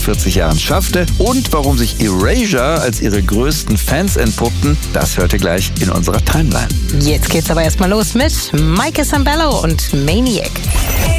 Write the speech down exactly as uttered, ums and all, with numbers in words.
fünfundvierzig Jahren schaffte und warum sich Erasure als ihre größten Fans entpuppten, das hört ihr gleich in unserer Timeline. Jetzt geht's aber erstmal los mit Mike Sambello und Maniac.